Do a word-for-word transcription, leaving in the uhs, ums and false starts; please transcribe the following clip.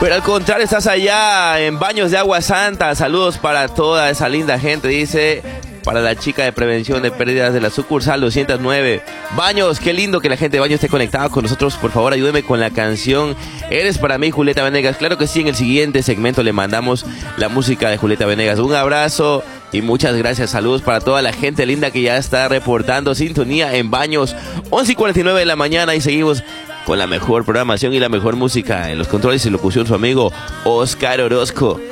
Pero al contrario, estás allá en Baños de Agua Santa. Saludos para toda esa linda gente, dice. Para la chica de prevención de pérdidas de la sucursal doscientos nueve. Baños, qué lindo que la gente de Baños esté conectada con nosotros. Por favor, ayúdeme con la canción Eres para mí, Julieta Venegas. Claro que sí, en el siguiente segmento le mandamos la música de Julieta Venegas. Un abrazo y muchas gracias. Saludos para toda la gente linda que ya está reportando sintonía en Baños. once y cuarenta y nueve de la mañana y seguimos con la mejor programación y la mejor música. En los controles y locución, su amigo Oscar Orozco.